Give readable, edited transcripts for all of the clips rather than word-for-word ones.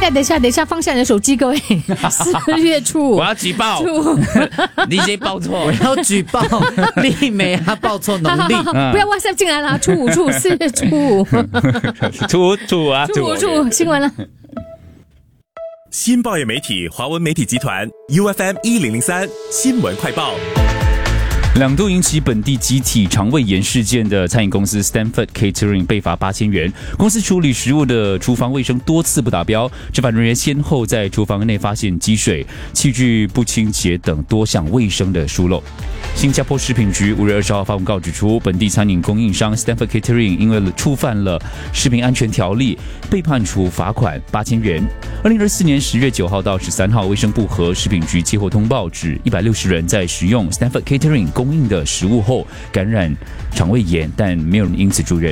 等一下，放下你的手机，各位。4月初5， 我要举报，DJ 报错， 我要举报丽美啊，报错农历， 不要 WhatsApp 进来了，初五4月初5，初五新闻了。 新报业媒体华文媒体集团 UFM 1003新闻快报。 2度引起本地集体肠胃炎事件的餐饮公司 Stanford Catering 被罚8000元。公司处理食物的厨房卫生多次不达标，执法人员先后在厨房内发现积水、器具不清洁等多项卫生的疏漏。新加坡食品局5月20号发文告指出，本地餐饮供应商 Stanford Catering 因为触犯了食品安全条例，被判处罚款8000元。2024年10月9号到13号，卫生部和食品局接获通报，指160人在食用 Stanford Catering 供应的食物后感染肠胃炎，但没有人因此住院。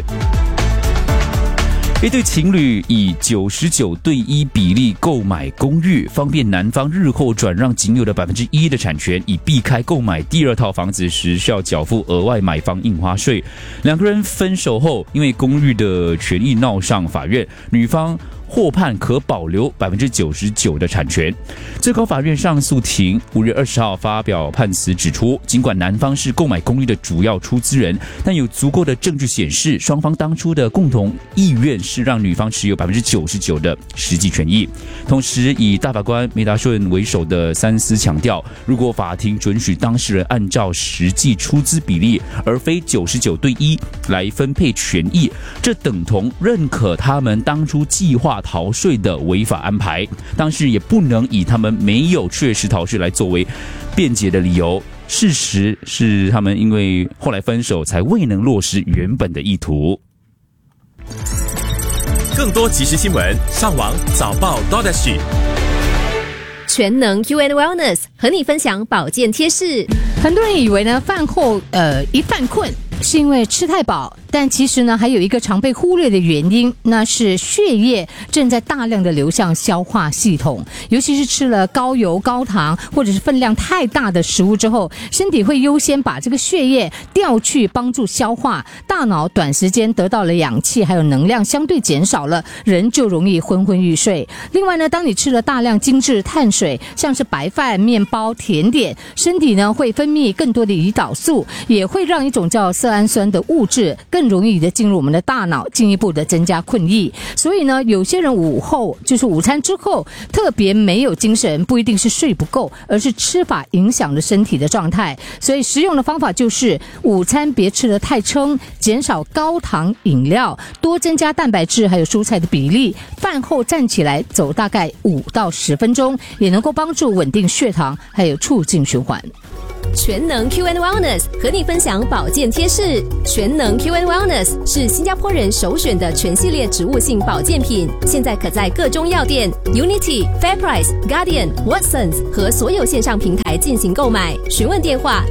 一对情侣以99:1比例购买公寓，方便男方日后转让仅有的1%的产权，以避开购买第2套房子时需要缴付额外买房印花税。两个人分手后，因为公寓的权益闹上法院，女方获判可保留99%的产权。最高法院上诉庭5月20号发表判词指出，尽管男方是购买公寓的主要出资人，但有足够的证据显示，双方当初的共同意愿是让女方持有99%的实际权益。同时，以大法官梅达顺为首的三司强调，如果法庭准许当事人按照实际出资比例而非99:1来分配权益，这等同认可他们当初计划逃税的违法安排，当事人也不能以他们没有确实逃税来作为辩解的理由。事实是他们因为后来分手才未能落实原本的意图。 更多即时新闻，上网早报 .SG。 全能 UN Wellness 和你分享保健贴士。 很多人以为呢，饭后一犯困是因为吃太饱，但其实呢还有一个常被忽略的原因，那是血液正在大量的流向消化系统，尤其是吃了高油高糖或者是分量太大的食物之后，身体会优先把这个血液调去帮助消化，大脑短时间得到了氧气还有能量相对减少了，人就容易昏昏欲睡。另外呢，当你吃了大量精致碳水，像是白饭、面包、甜点，身体呢会分泌更多的胰岛素，也会让一种叫色氨酸的物质更容易的进入我们的大脑，进一步的增加困意。所以呢，有些人午后就是午餐之后特别没有精神，不一定是睡不够，而是吃法影响了身体的状态。所以实用的方法就是午餐别吃得太撑，减少高糖饮料，多增加蛋白质还有蔬菜的比例，饭后站起来走大概5到10分钟，也能够帮助稳定血糖还有促进循环。 全能 QN Wellness 和你分享保健贴士。全能 QN Wellness 是新加坡人首选的全系列植物性保健品，现在可在各中药店、Unity、FairPrice、Guardian、Watsons 和所有线上平台进行购买。询问电话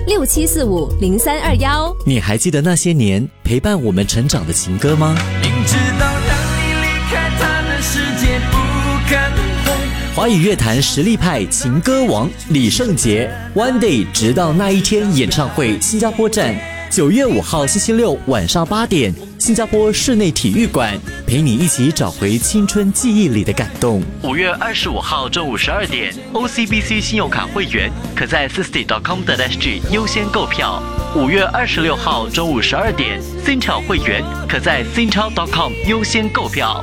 67450321。 你还记得那些年陪伴我们成长的情歌吗？ 明知道让你离开他的世界不可能。 华语乐坛实力派情歌王李圣杰 One Day 直到那一天演唱会新加坡站，9月5号星期六晚上8点，新加坡室内体育馆，陪你一起找回青春记忆里的感动。5月25号中午12点 ，OCBC 信用卡会员可在 sisti.com.sg 优先购票。5月26号中午12点，新潮会员可在 sinchao.com 优先购票。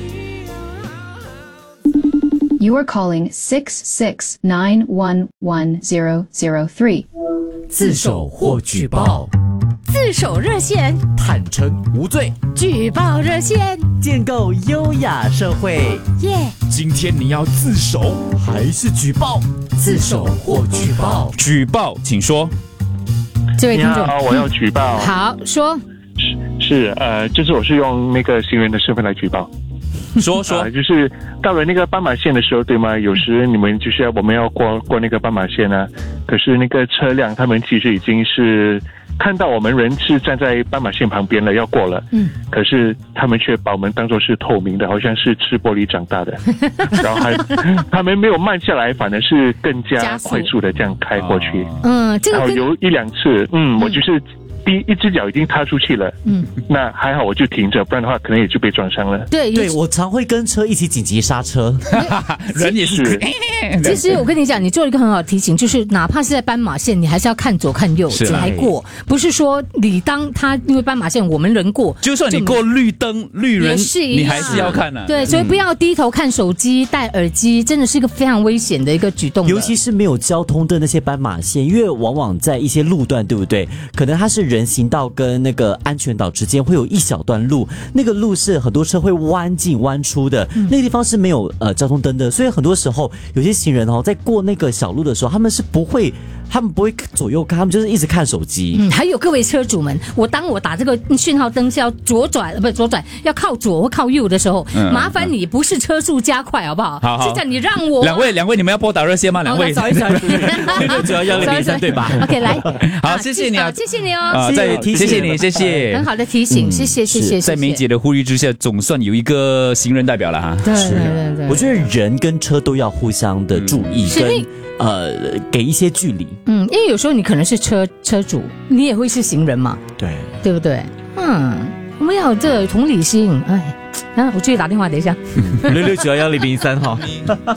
You are calling 669111003. 自首或举报， 自首热线， 坦诚无罪， 举报热线， 建构优雅社会。 耶！ 今天你要自首还是举报？ 自首或举报？ 举报，请说。 这位听众， 我要举报。 好，说。 就是我是用那个行人的身份来举报。 说就是到了那个斑马线的时候，对吗？有时你们就是我们要过那个斑马线啊，可是那个车辆他们其实已经是看到我们人是站在斑马线旁边了，要过了，可是他们却把我们当作是透明的，好像是吃玻璃长大的，然后他们没有慢下来，反而是更加快速的这样开过去。 这个然后有1-2次，我就是一只脚已经踏出去了，那还好我就停着，不然的话可能也就被撞伤了。 对，我常会跟车一起紧急刹车， 人也是。 其实我跟你讲，你做了一个很好的提醒，就是哪怕是在斑马线，你还是要看左看右才过，不是说你当他因为斑马线我们人过， 就算你过绿灯绿人，你还是要看啊。 对，所以不要低头看手机、戴耳机，真的是一个非常危险的一个举动。 尤其是没有交通的那些斑马线，因为往往在一些路段，对不对？可能它是人行道跟那个安全岛之间会有一小段路，那个路是很多车会弯进弯出的，那个地方是没有交通灯的，所以很多时候有些行人在过那个小路的时候，他们不会左右看，他们就是一直看手机。 还有各位车主们，当我打这个讯号灯是要左转，要靠左或靠右的时候，麻烦你不是车速加快，好不好？ 好， 是叫你让我。 两位，你们要拨打热线吗？两位， sorry， 主要1003对吧 ？OK， 来， 好，谢谢你啊， 谢谢你哦， 谢谢你，谢谢， 很好的提醒，谢谢。 在梅姐的呼吁之下，总算有一个行人代表了哈。 对， 我觉得人跟车都要互相的注意，跟给一些距离。 因为有时候你可能是车主，你也会是行人嘛，对不对？我们要有这个同理心。我继续打电话，等一下。 6691003哈。